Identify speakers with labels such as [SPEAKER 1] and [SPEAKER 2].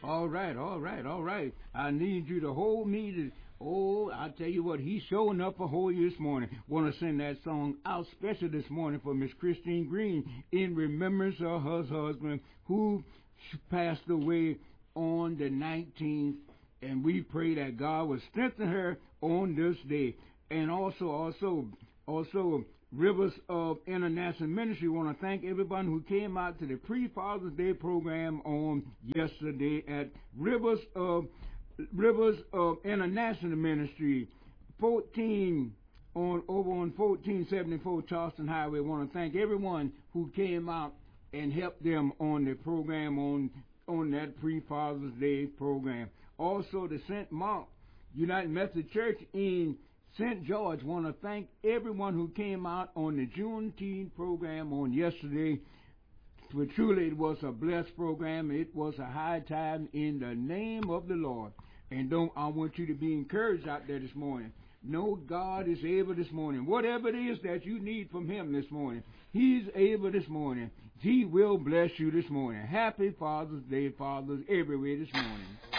[SPEAKER 1] All right, all right, all right. I need you to hold me to. Oh, I tell you what, he's showing up for Holy this morning. Want to send that song out special this morning for Miss Christine Green in remembrance of her husband who passed away on the 19th. And we pray that God will strengthen her on this day. And also, Rivers of International Ministry want to thank everyone who came out to the pre-Father's Day program on yesterday at Rivers of International Ministry, 14 over on 1474 Charleston Highway. Want to thank everyone who came out and helped them on the program on that pre-Father's Day program. Also, the St. Mark United Methodist Church in St. George want to thank everyone who came out on the Juneteenth program on yesterday. For truly it was a blessed program. It was a high time in the name of the Lord. And I want you to be encouraged out there this morning. Know God is able this morning. Whatever it is that you need from Him this morning, He's able this morning. He will bless you this morning. Happy Father's Day, fathers everywhere this morning.